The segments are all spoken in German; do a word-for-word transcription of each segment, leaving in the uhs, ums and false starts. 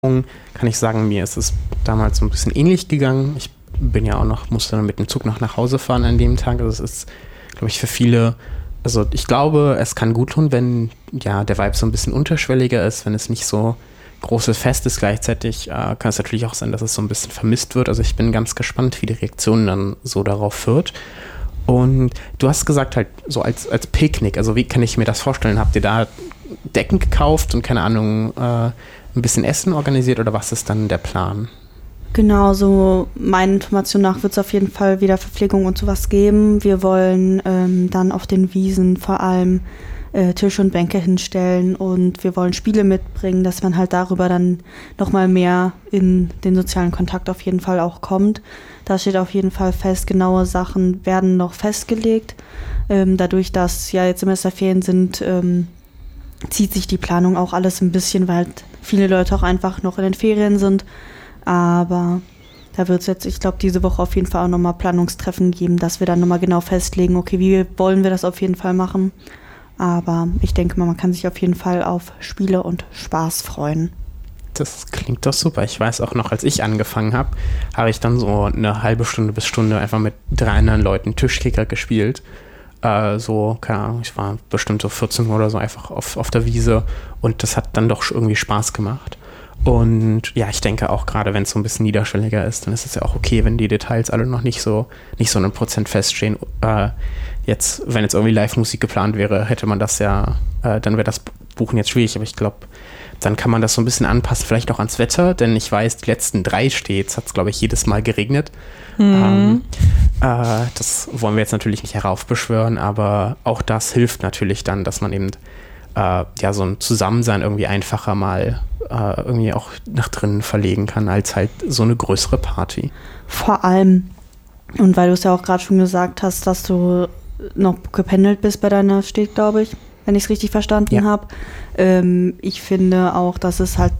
kann ich sagen, mir ist es damals so ein bisschen ähnlich gegangen. Ich bin ja auch noch, musste dann mit dem Zug noch nach Hause fahren an dem Tag. Also es ist, glaube ich, für viele, also ich glaube, es kann gut tun, wenn ja der Vibe so ein bisschen unterschwelliger ist, wenn es nicht so großes Fest ist. Gleichzeitig äh, kann es natürlich auch sein, dass es so ein bisschen vermisst wird. Also ich bin ganz gespannt, wie die Reaktion dann so darauf wird. Und du hast gesagt, halt so als, als Picknick, also wie kann ich mir das vorstellen? Habt ihr da Decken gekauft und keine Ahnung, äh, ein bisschen Essen organisiert oder was ist dann der Plan? Genau, so meiner Information nach wird es auf jeden Fall wieder Verpflegung und sowas geben. Wir wollen ähm, dann auf den Wiesen vor allem äh, Tische und Bänke hinstellen und wir wollen Spiele mitbringen, dass man halt darüber dann nochmal mehr in den sozialen Kontakt auf jeden Fall auch kommt. Da steht auf jeden Fall fest, genaue Sachen werden noch festgelegt. Ähm, dadurch, dass ja jetzt Semesterferien sind, ähm, zieht sich die Planung auch alles ein bisschen, weil halt viele Leute auch einfach noch in den Ferien sind. Aber da wird es jetzt, ich glaube, diese Woche auf jeden Fall auch nochmal Planungstreffen geben, dass wir dann nochmal genau festlegen, okay, wie wollen wir das auf jeden Fall machen. Aber ich denke mal, man kann sich auf jeden Fall auf Spiele und Spaß freuen. Das klingt doch super. Ich weiß auch noch, als ich angefangen habe, habe ich dann so eine halbe Stunde bis Stunde einfach mit drei anderen Leuten Tischkicker gespielt. Äh, so, keine Ahnung, ich war bestimmt so vierzehn Uhr oder so einfach auf, auf der Wiese und das hat dann doch irgendwie Spaß gemacht. Und ja, ich denke auch gerade, wenn es so ein bisschen niederschwelliger ist, dann ist es ja auch okay, wenn die Details alle noch nicht so nicht so ein Prozent feststehen. Äh, jetzt, wenn jetzt irgendwie Live-Musik geplant wäre, hätte man das ja, äh, dann wäre das Buchen jetzt schwierig, aber ich glaube, dann kann man das so ein bisschen anpassen, vielleicht auch ans Wetter, denn ich weiß, die letzten drei Stets hat es, glaube ich, jedes Mal geregnet. Mhm. Ähm, äh, das wollen wir jetzt natürlich nicht heraufbeschwören, aber auch das hilft natürlich dann, dass man eben äh, ja so ein Zusammensein irgendwie einfacher mal äh, irgendwie auch nach drinnen verlegen kann, als halt so eine größere Party. Vor allem, und weil du es ja auch gerade schon gesagt hast, dass du noch gependelt bist bei deiner Stet, glaube ich, wenn ich es richtig verstanden ja. habe. Ähm, ich finde auch, dass es halt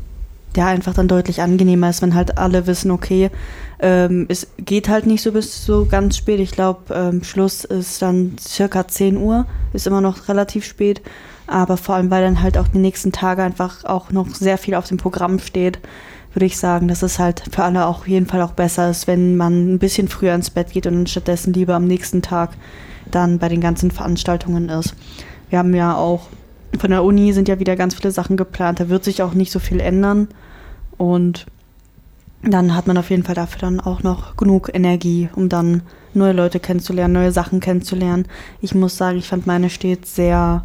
ja einfach dann deutlich angenehmer ist, wenn halt alle wissen, okay, ähm, es geht halt nicht so bis so ganz spät. Ich glaube, ähm, Schluss ist dann circa zehn Uhr, ist immer noch relativ spät. Aber vor allem, weil dann halt auch die nächsten Tage einfach auch noch sehr viel auf dem Programm steht, würde ich sagen, dass es halt für alle auch auf jeden Fall auch besser ist, wenn man ein bisschen früher ins Bett geht und dann stattdessen lieber am nächsten Tag dann bei den ganzen Veranstaltungen ist. Wir haben ja auch, von der Uni sind ja wieder ganz viele Sachen geplant, da wird sich auch nicht so viel ändern und dann hat man auf jeden Fall dafür dann auch noch genug Energie, um dann neue Leute kennenzulernen, neue Sachen kennenzulernen. Ich muss sagen, ich fand meine stets sehr,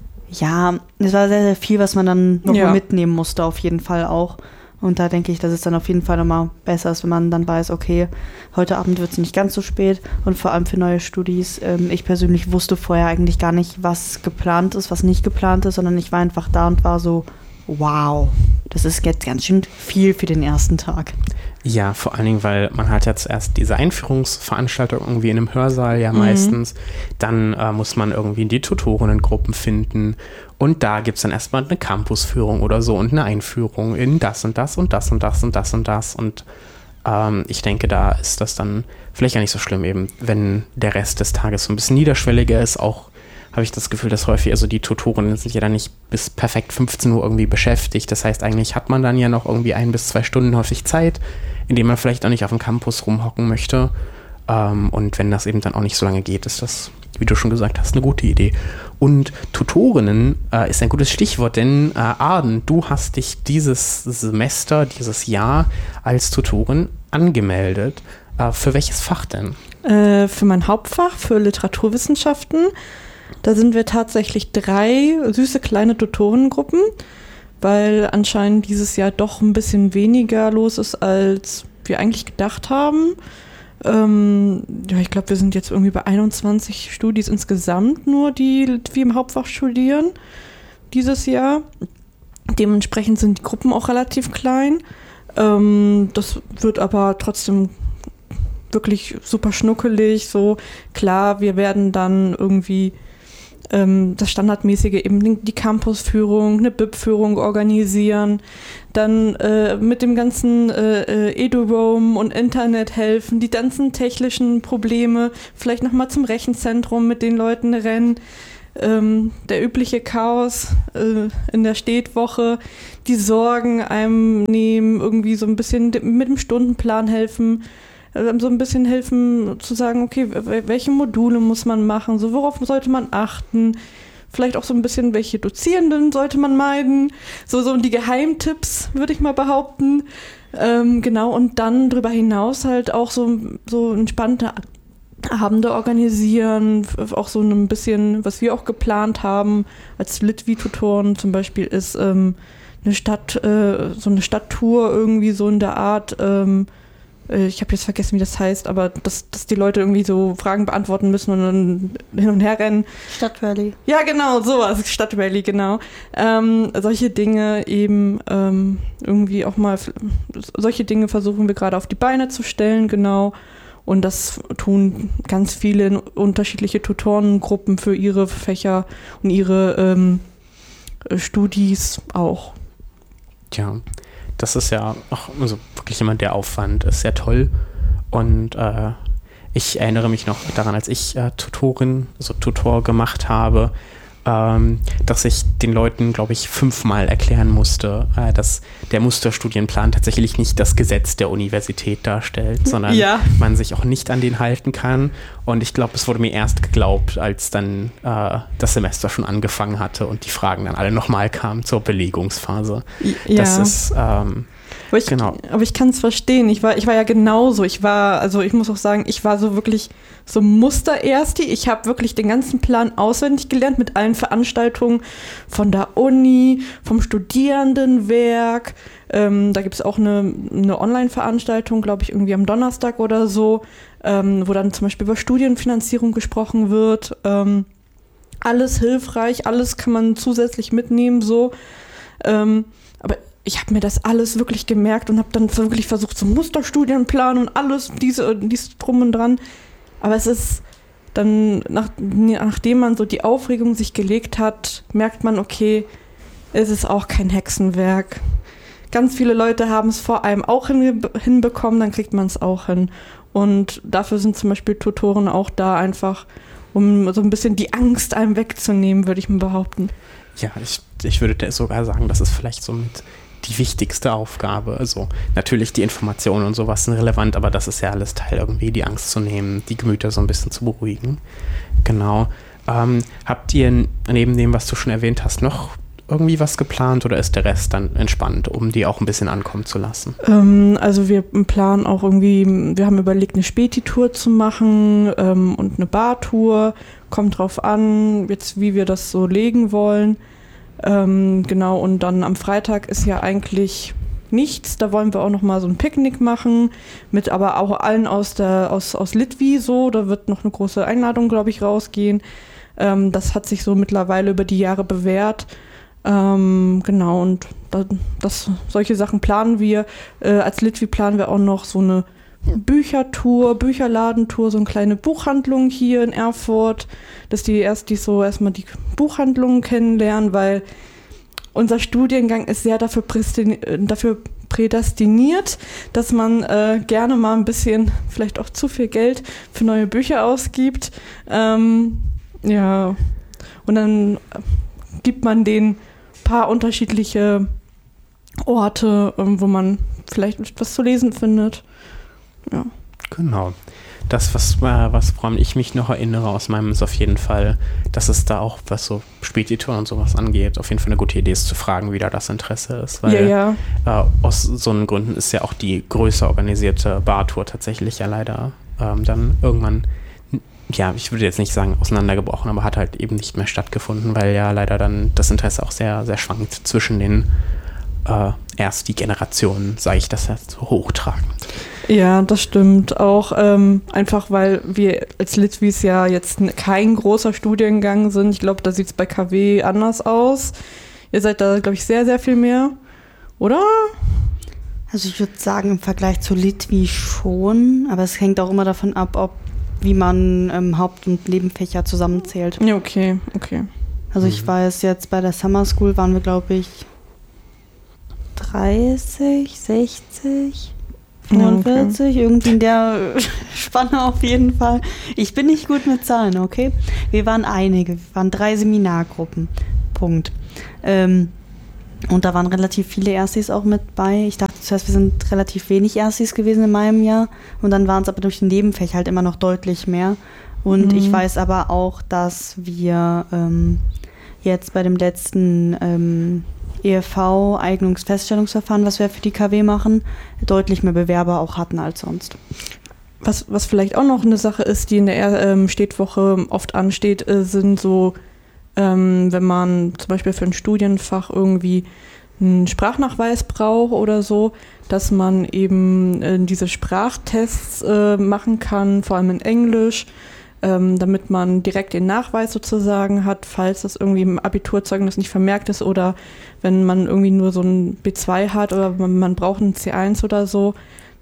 ja, es war sehr, sehr viel, was man dann noch ja. mitnehmen musste, auf jeden Fall auch. Und da denke ich, dass es dann auf jeden Fall nochmal besser ist, wenn man dann weiß, okay, heute Abend wird es nicht ganz so spät und vor allem für neue Studis. Ähm, ich persönlich wusste vorher eigentlich gar nicht, was geplant ist, was nicht geplant ist, sondern ich war einfach da und war so, wow, das ist jetzt ganz schön viel für den ersten Tag. Ja, vor allen Dingen, weil man hat jetzt erst diese Einführungsveranstaltung irgendwie in einem Hörsaal ja mhm. meistens, dann äh, muss man irgendwie die Tutorinnengruppen finden und da gibt es dann erstmal eine Campusführung oder so und eine Einführung in das und das und das und das und das und das und ähm, ich denke, da ist das dann vielleicht gar nicht so schlimm eben, wenn der Rest des Tages so ein bisschen niederschwelliger ist, auch habe ich das Gefühl, dass häufig, also die Tutorinnen sind ja dann nicht bis perfekt fünfzehn Uhr irgendwie beschäftigt. Das heißt, eigentlich hat man dann ja noch irgendwie ein bis zwei Stunden häufig Zeit, in denen man vielleicht auch nicht auf dem Campus rumhocken möchte. Ähm, und wenn das eben dann auch nicht so lange geht, ist das, wie du schon gesagt hast, eine gute Idee. Und Tutorinnen äh, ist ein gutes Stichwort, denn äh, Arden, du hast dich dieses Semester, dieses Jahr als Tutorin angemeldet. Äh, für welches Fach denn? Äh, für mein Hauptfach, für Literaturwissenschaften. Da sind wir tatsächlich drei süße kleine Tutorengruppen, weil anscheinend dieses Jahr doch ein bisschen weniger los ist, als wir eigentlich gedacht haben. Ähm, ja, ich glaube, wir sind jetzt irgendwie bei einundzwanzig Studis insgesamt nur, die wie im Hauptfach studieren dieses Jahr. Dementsprechend sind die Gruppen auch relativ klein. Ähm, das wird aber trotzdem wirklich super schnuckelig. So klar, wir werden dann irgendwie das standardmäßige eben die Campusführung, eine B I P-Führung organisieren, dann äh, mit dem ganzen äh, EduRoam und Internet helfen, die ganzen technischen Probleme, vielleicht nochmal zum Rechenzentrum mit den Leuten rennen. ähm, der übliche Chaos äh, in der Städtwoche, die Sorgen einem nehmen, irgendwie so ein bisschen mit dem Stundenplan helfen, äh, so ein bisschen helfen zu sagen, okay, welche Module muss man machen, so worauf sollte man achten, vielleicht auch so ein bisschen, welche Dozierenden sollte man meiden, so, so die Geheimtipps, würde ich mal behaupten. Ähm, genau, und dann darüber hinaus halt auch so, so entspannte Abende organisieren, auch so ein bisschen, was wir auch geplant haben als Litvi-Tutoren zum Beispiel, ist ähm, eine Stadt, äh, so eine Stadttour irgendwie so in der Art, ähm, ich habe jetzt vergessen, wie das heißt, aber dass, dass die Leute irgendwie so Fragen beantworten müssen und dann hin und her rennen. Stadtrally. Ja, genau, sowas, Stadtrally, genau. Ähm, solche Dinge eben ähm, irgendwie auch mal, solche Dinge versuchen wir gerade auf die Beine zu stellen, genau. Und das tun ganz viele unterschiedliche Tutorengruppen für ihre Fächer und ihre ähm, Studis auch. Tja, das ist ja auch also wirklich immer der Aufwand, ist sehr toll. Und äh, ich erinnere mich noch daran, als ich äh, Tutorin, also Tutor gemacht habe, ähm, dass ich den Leuten, glaube ich, fünfmal erklären musste, äh, dass der Musterstudienplan tatsächlich nicht das Gesetz der Universität darstellt, sondern ja. man sich auch nicht an den halten kann. Und ich glaube, es wurde mir erst geglaubt, als dann äh, das Semester schon angefangen hatte und die Fragen dann alle nochmal kamen zur Belegungsphase. Ja. Das ist ähm, Aber ich, genau. aber ich kann es verstehen. Ich war, ich war ja genauso. Ich war, also ich muss auch sagen, ich war so wirklich so Musterersti. Ich habe wirklich den ganzen Plan auswendig gelernt mit allen Veranstaltungen von der Uni, vom Studierendenwerk. Ähm, da gibt es auch eine, eine Online-Veranstaltung, glaube ich, irgendwie am Donnerstag oder so, ähm, wo dann zum Beispiel über Studienfinanzierung gesprochen wird. Ähm, alles hilfreich, alles kann man zusätzlich mitnehmen, so. Ähm, aber ich habe mir das alles wirklich gemerkt und habe dann wirklich versucht, so Musterstudienplan und alles, diese, dies drum und dran. Aber es ist dann, nach, nachdem man so die Aufregung sich gelegt hat, merkt man, okay, es ist auch kein Hexenwerk. Ganz viele Leute haben es vor allem auch hin, hinbekommen, dann kriegt man es auch hin. Und dafür sind zum Beispiel Tutoren auch da einfach, um so ein bisschen die Angst einem wegzunehmen, würde ich mal behaupten. Ja, ich, ich würde sogar sagen, das ist vielleicht so mit die wichtigste Aufgabe. Also natürlich die Informationen und sowas sind relevant, aber das ist ja alles Teil irgendwie, die Angst zu nehmen, die Gemüter so ein bisschen zu beruhigen. Genau. Ähm, habt ihr neben dem, was du schon erwähnt hast, noch irgendwie was geplant oder ist der Rest dann entspannt, um die auch ein bisschen ankommen zu lassen? Ähm, also wir planen auch irgendwie, wir haben überlegt, eine Späti-Tour zu machen ähm, und eine Bar-Tour. Kommt drauf an, jetzt wie wir das so legen wollen. Ähm, genau, und dann am Freitag ist ja eigentlich nichts. Da wollen wir auch noch mal so ein Picknick machen, mit aber auch allen aus der aus, aus Litvi so. Da wird noch eine große Einladung, glaube ich, rausgehen. Ähm, das hat sich so mittlerweile über die Jahre bewährt. Ähm, genau, und da, das, solche Sachen planen wir. Äh, als Litvi planen wir auch noch so eine Büchertour, Bücherladentour, so eine kleine Buchhandlung hier in Erfurt, dass die erst die so erstmal die Buchhandlungen kennenlernen, weil unser Studiengang ist sehr dafür, prästini- dafür prädestiniert, dass man äh, gerne mal ein bisschen, vielleicht auch zu viel Geld für neue Bücher ausgibt. Ähm, ja, und dann gibt man denen ein paar unterschiedliche Orte, wo man vielleicht etwas zu lesen findet. Ja. Genau. Das, was, äh, was woran ich mich noch erinnere aus meinem, ist auf jeden Fall, dass es da auch, was so Spätitouren und sowas angeht, auf jeden Fall eine gute Idee ist, zu fragen, wie da das Interesse ist. Weil ja, ja. Äh, aus so einen Gründen ist ja auch die größer organisierte Bartour tatsächlich ja leider ähm, dann irgendwann, ja, ich würde jetzt nicht sagen auseinandergebrochen, aber hat halt eben nicht mehr stattgefunden, weil ja leider dann das Interesse auch sehr, sehr schwankt zwischen den äh, erst die Generationen, sage ich das jetzt so hochtragend. Ja, das stimmt. Auch ähm, einfach, weil wir als Litvis ja jetzt kein großer Studiengang sind. Ich glaube, da sieht es bei K W anders aus. Ihr seid da, glaube ich, sehr, sehr viel mehr, oder? Also ich würde sagen, im Vergleich zu Litvi schon, aber es hängt auch immer davon ab, ob wie man ähm, Haupt- und Nebenfächer zusammenzählt. Ja, okay, okay. Also mhm. ich weiß jetzt, bei der Summer School waren wir, glaube ich, dreißig, sechzig, fünfundvierzig, okay. Irgendwie in der Spanne auf jeden Fall. Ich bin nicht gut mit Zahlen, okay? Wir waren einige, wir waren drei Seminargruppen, Punkt. Ähm, und da waren relativ viele Erstis auch mit bei. Ich dachte zuerst, wir sind relativ wenig Erstis gewesen in meinem Jahr und dann waren es aber durch den Nebenfächer halt immer noch deutlich mehr. Und mhm. ich weiß aber auch, dass wir ähm, jetzt bei dem letzten ähm, E F V-Eignungsfeststellungsverfahren, was wir für die K W machen, deutlich mehr Bewerber auch hatten als sonst. Was, was vielleicht auch noch eine Sache ist, die in der ähm, Städtwoche oft ansteht, äh, sind so, ähm, wenn man zum Beispiel für ein Studienfach irgendwie einen Sprachnachweis braucht oder so, dass man eben äh, diese Sprachtests äh, machen kann, vor allem in Englisch, Ähm, damit man direkt den Nachweis sozusagen hat, falls das irgendwie im Abiturzeugnis nicht vermerkt ist oder wenn man irgendwie nur so ein B zwei hat oder man, man braucht ein C eins oder so.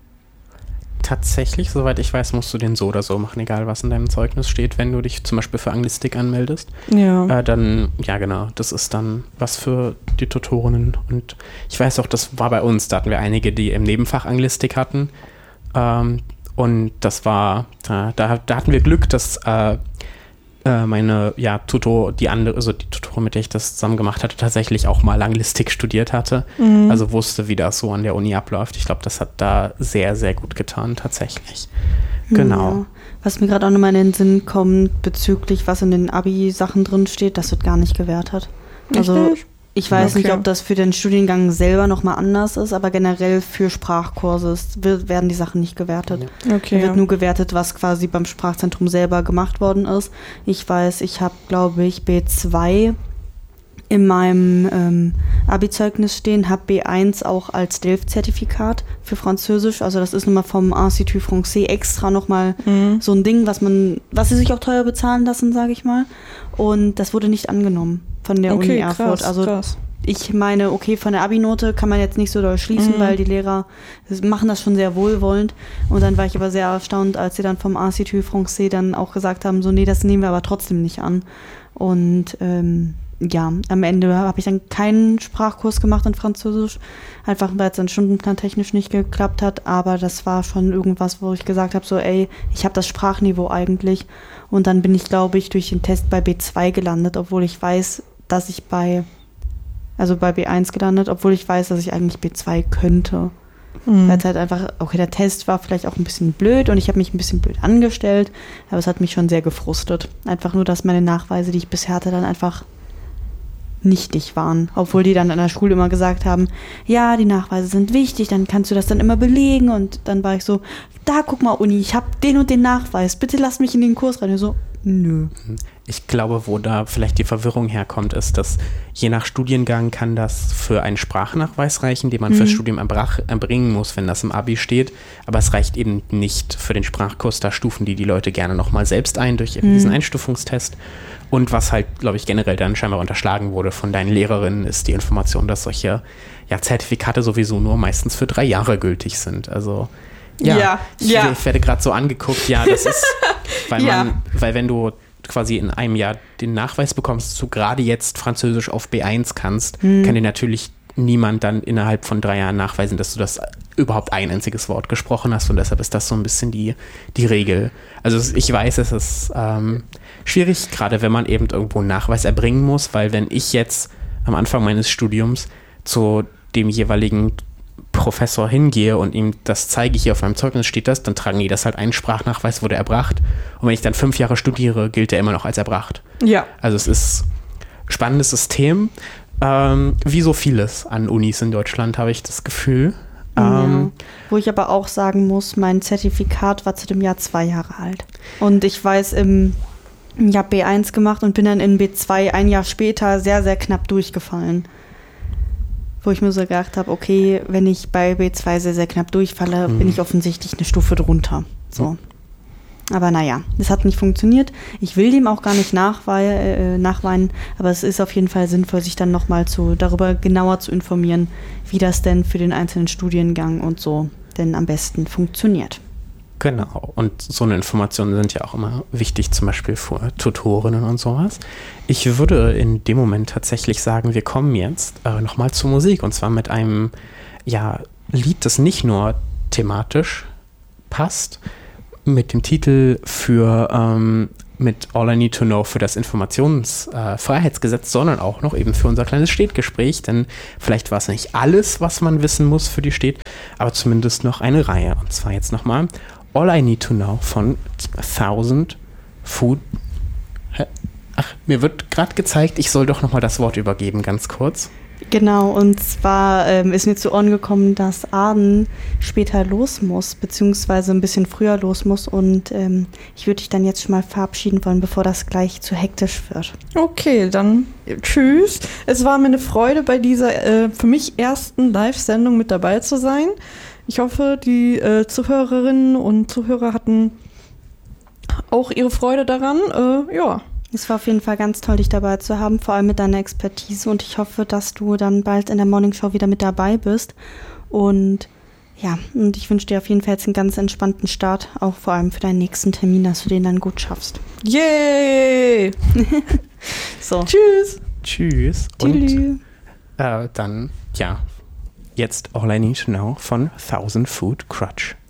Tatsächlich, soweit ich weiß, musst du den so oder so machen, egal was in deinem Zeugnis steht, wenn du dich zum Beispiel für Anglistik anmeldest. Ja. Äh, dann, ja genau, das ist dann was für die Tutorinnen. Und ich weiß auch, das war bei uns, da hatten wir einige, die im Nebenfach Anglistik hatten. Ähm, Und das war, da, da, da hatten wir Glück, dass äh, äh, meine ja, Tutor, die andere, also die Tutorin, mit der ich das zusammen gemacht hatte, tatsächlich auch mal Anglistik studiert hatte. Mhm. Also wusste, wie das so an der Uni abläuft. Ich glaube, das hat da sehr, sehr gut getan, tatsächlich. Genau. Ja. Was mir gerade auch nochmal in den Sinn kommt, bezüglich, was in den Abi-Sachen drin steht, das wird gar nicht gewertet. Also Richtig? Ich weiß okay. nicht, ob das für den Studiengang selber nochmal anders ist, aber generell für Sprachkurse ist, wird, werden die Sachen nicht gewertet. Okay, da wird ja. nur gewertet, was quasi beim Sprachzentrum selber gemacht worden ist. Ich weiß, ich habe, glaube ich, B zwei in meinem ähm, Abi-Zeugnis stehen, habe B eins auch als D E L F-Zertifikat für Französisch. Also das ist nochmal vom Institut Français extra nochmal mhm. so ein Ding, was man, was sie sich auch teuer bezahlen lassen, sage ich mal. Und das wurde nicht angenommen von der okay, Uni Erfurt. Krass, also krass. Ich meine, okay, von der Abi-Note kann man jetzt nicht so doll schließen, mhm. weil die Lehrer machen das schon sehr wohlwollend. Und dann war ich aber sehr erstaunt, als sie dann vom Institut Français dann auch gesagt haben, so nee, das nehmen wir aber trotzdem nicht an. Und ähm, ja, am Ende habe ich dann keinen Sprachkurs gemacht in Französisch, einfach weil es dann stundenplan technisch nicht geklappt hat, aber das war schon irgendwas, wo ich gesagt habe, so ey, ich habe das Sprachniveau eigentlich und dann bin ich, glaube ich, durch den Test bei B zwei gelandet, obwohl ich weiß, dass ich bei, also bei B eins gelandet, obwohl ich weiß, dass ich eigentlich B zwei könnte. Mhm. Weil es halt einfach, okay, der Test war vielleicht auch ein bisschen blöd und ich habe mich ein bisschen blöd angestellt, aber es hat mich schon sehr gefrustet. Einfach nur, dass meine Nachweise, die ich bisher hatte, dann einfach nichtig waren, obwohl die dann an der Schule immer gesagt haben, ja, die Nachweise sind wichtig, dann kannst du das dann immer belegen und dann war ich so, da guck mal Uni, ich habe den und den Nachweis, bitte lass mich in den Kurs rein. Und so, nö. Ich glaube, wo da vielleicht die Verwirrung herkommt, ist, dass je nach Studiengang kann das für einen Sprachnachweis reichen, den man mhm. fürs Studium erbrach, erbringen muss, wenn das im Abi steht, aber es reicht eben nicht für den Sprachkurs, da stufen die die Leute gerne nochmal selbst ein durch eben mhm. diesen Einstufungstest. Und was halt, glaube ich, generell dann scheinbar unterschlagen wurde von deinen Lehrerinnen, ist die Information, dass solche ja, Zertifikate sowieso nur meistens für drei Jahre gültig sind. Also ja, ja, ich, ja. ich werde gerade so angeguckt, ja, das ist, weil ja. man, weil wenn du quasi in einem Jahr den Nachweis bekommst, dass du gerade jetzt Französisch auf B eins kannst, hm. kann dir natürlich niemand dann innerhalb von drei Jahren nachweisen, dass du das überhaupt ein einziges Wort gesprochen hast und deshalb ist das so ein bisschen die, die Regel. Also ich weiß, es ist ähm, schwierig, gerade wenn man eben irgendwo einen Nachweis erbringen muss, weil wenn ich jetzt am Anfang meines Studiums zu dem jeweiligen Professor hingehe und ihm das zeige, hier auf meinem Zeugnis steht das, dann tragen die das halt ein, Sprachnachweis wurde erbracht und wenn ich dann fünf Jahre studiere, gilt der immer noch als erbracht. Ja. Also es ist ein spannendes System, ähm, wie so vieles an Unis in Deutschland, habe ich das Gefühl. Ja. Ähm, Wo ich aber auch sagen muss, mein Zertifikat war zu dem Jahr zwei Jahre alt. Und ich weiß, im, ich habe B eins gemacht und bin dann in B zwei ein Jahr später sehr, sehr knapp durchgefallen. Wo ich mir so gedacht habe, okay, wenn ich bei B zwei sehr, sehr knapp durchfalle, mhm. bin ich offensichtlich eine Stufe drunter. So. Mhm. Aber naja, es hat nicht funktioniert. Ich will dem auch gar nicht nachwei- äh, nachweinen, aber es ist auf jeden Fall sinnvoll, sich dann nochmal zu, darüber genauer zu informieren, wie das denn für den einzelnen Studiengang und so denn am besten funktioniert. Genau, und so eine Informationen sind ja auch immer wichtig, zum Beispiel für Tutorinnen und sowas. Ich würde in dem Moment tatsächlich sagen, wir kommen jetzt äh, nochmal zur Musik und zwar mit einem ja, Lied, das nicht nur thematisch passt. Mit dem Titel für ähm, mit All I Need to Know für das Informationsfreiheitsgesetz, äh, sondern auch noch eben für unser kleines Städtgespräch, denn vielleicht war es nicht alles, was man wissen muss für die Städt, aber zumindest noch eine Reihe. Und zwar jetzt nochmal All I Need to Know von Thousand Food. Ach, mir wird gerade gezeigt, ich soll doch nochmal das Wort übergeben, ganz kurz. Genau, und zwar ähm, ist mir zu Ohren gekommen, dass Arden später los muss, beziehungsweise ein bisschen früher los muss. Und ähm, ich würde dich dann jetzt schon mal verabschieden wollen, bevor das gleich zu hektisch wird. Okay, dann tschüss. Es war mir eine Freude, bei dieser äh, für mich ersten Live-Sendung mit dabei zu sein. Ich hoffe, die äh, Zuhörerinnen und Zuhörer hatten auch ihre Freude daran. Äh, ja. Es war auf jeden Fall ganz toll, dich dabei zu haben, vor allem mit deiner Expertise. Und ich hoffe, dass du dann bald in der Morning Show wieder mit dabei bist. Und ja, und ich wünsche dir auf jeden Fall jetzt einen ganz entspannten Start, auch vor allem für deinen nächsten Termin, dass du den dann gut schaffst. Yay! So. Tschüss! Tschüss. Tschüss. Und äh, dann, ja, jetzt All I Need to Know von Thousand Food Crutch.